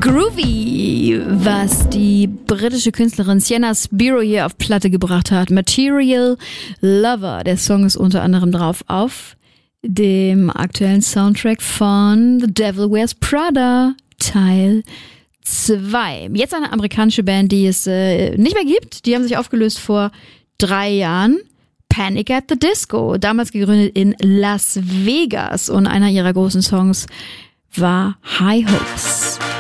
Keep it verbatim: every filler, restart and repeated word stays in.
Groovy, was die britische Künstlerin Sienna Spiro hier auf Platte gebracht hat. Material Lover. Der Song ist unter anderem drauf auf dem aktuellen Soundtrack von The Devil Wears Prada Teil zwei. Jetzt eine amerikanische Band, die es äh, nicht mehr gibt. Die haben sich aufgelöst vor drei Jahren. Panic at the Disco. Damals gegründet in Las Vegas. Und einer ihrer großen Songs war High Hopes.